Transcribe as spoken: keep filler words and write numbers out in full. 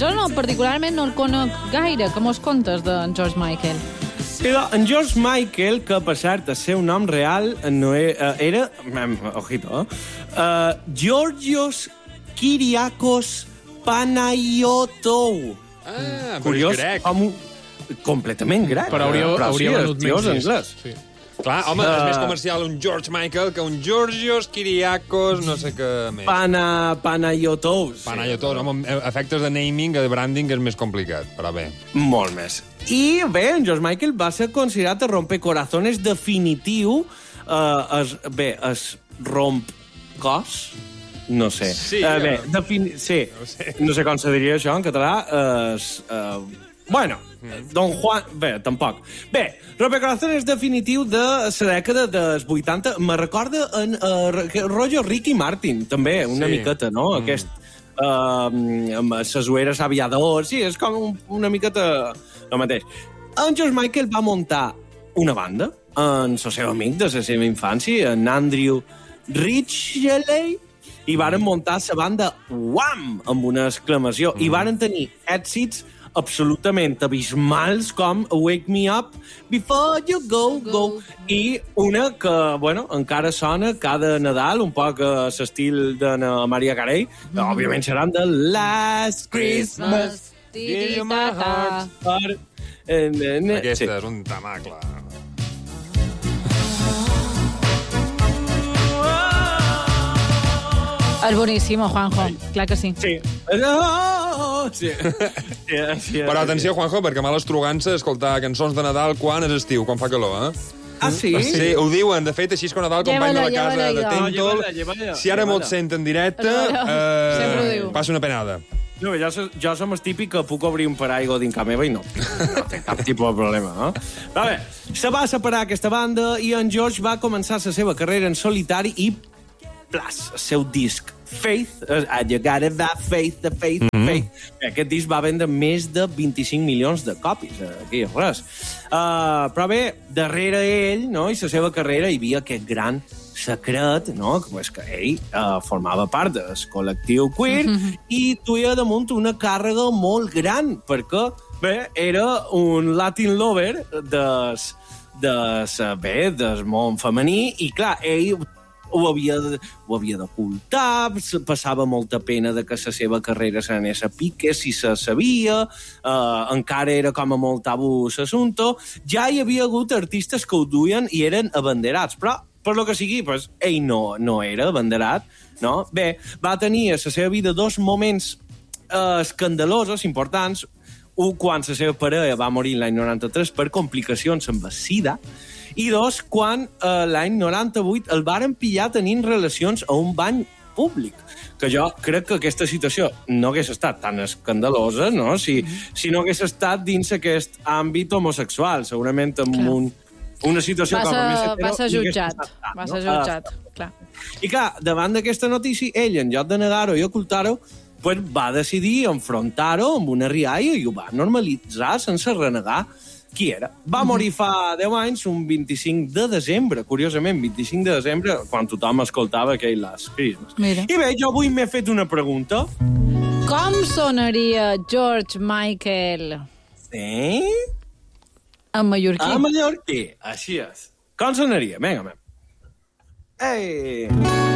Jo no, particularment no el conec gaire. Com els contes d'en George Michael? Però en George Michael, que per cert, el seu nom real no era... era ojito, eh? Uh, Georgios Kyriakos Panayotou. Ah, però Curiós, és grec. com... Completament grec. Però hauria, però hauria sí, venut tios menys. anglès. Sí. Clar, home, Uh, és més comercial un George Michael que un Georgios Kyriakos, no sé què més. Pana, Panayotou. Sí. Panayotou, home, efectes de naming, de branding és més complicat, però bé. Molt més. I bé, en George Michael va ser considerat el rompecorazones definitiu. Uh, es, bé, es romp cos? No sé. Sí, uh, bé, jo- defini sí. No sé. No sé com se diria això en català. Uh, es, uh, bueno, mm. Don Juan... Bé, tampoc. Bé, rompecorazones definitiu de la dècada dels vuitanta. Me recorda en uh, rotllo Ricky Martin, també, una Sí. miqueta, no? Mm. Aquest... Uh, amb les ueres aviadors, sí, és com un, una miqueta el mateix. En George Michael va muntar una banda amb el seu amic de la seva infància, en Andrew Ridgeley, i varen muntar la banda Wham! Amb una exclamació, mm. i varen tenir èxits absolutament abismals com Wake Me Up Before You Go, Go. I una que, bueno, encara sona cada Nadal, un poc a l'estil de Maria Carey. Mm. Òbviament seran de Last Christmas. Give you my heart. Per... Eh, eh, eh, Aquesta sí. és un tamacle. És boníssimo, Juanjo. Clar que sí. Sí. Oh, sí. Sí, sí. Però atenció, Juanjo, perquè mal estrugança escoltar cançons de Nadal quan és estiu, quan fa calor, eh? Ah, sí? Sí, ho diuen. De fet, així és com Nadal, company de la Llévala, casa llévala, de jo. Tentol. Llévala, llévala, Si ara llévala. molt sent en directe, Sempre ho diu. eh, passa una penada. No, jo, so- jo som el típic que puc obrir un paraigua dins casa meva i no. No té cap tipus de problema, no? Però bé, se va separar aquesta banda i en George va començar la seva carrera en solitari i plas, el seu disc Faith, uh, you gotta have faith, the faith, the Mhm. faith. Aquest disc va vendre més de vint-i-cinc milions de còpies, eh, aquí és res. Uh, però bé, darrere ell, no, i la seva carrera, hi havia aquest gran secret, no? Que, pues, que ell uh, formava part del col·lectiu queer mm-hmm. i duia damunt una càrrega molt gran, perquè, bé, era un Latin lover des, des, bé, del món femení, i clar, ell ho havia, de, ho havia d'ocultar, passava molta pena de que la seva carrera se n'anés a pique, si se sabia, eh, encara era com a molt tabú l'assumpte. Ja hi havia hagut artistes que ho duien i eren abanderats, però per lo que sigui, pues, ell no, no era abanderat, no? Bé, va tenir a la seva vida dos moments eh, escandalosos, importants. Un, quan la seva parella va morir l'any noranta-tres per complicacions amb el sida, i dos, quan eh, l'any noranta-vuit el varen pillar tenint relacions a un bany públic. Que jo crec que aquesta situació no hagués estat tan escandalosa, no? Si, si no hagués estat dins aquest àmbit homosexual, segurament amb Clar. un, una situació Va com a ser, més va hetero, ser hi hagués jutjat. passat tant, Va no? ser jutjat, clar. I clar, davant d'aquesta notícia, ell, en lloc de negar-ho i ocultar-ho, pues, va decidir enfrontar-ho amb una rialla i ho va normalitzar sense renegar qui era. Va morir fa deu anys, un vint-i-cinc de desembre, curiosament, vint-i-cinc de desembre, quan tothom escoltava aquell Last Christmas. Mira. I bé, jo avui m'he fet una pregunta. Com sonaria George Michael Sí? en mallorquí? A mallorquí, així és. Com sonaria? Vinga, vinga. Ei...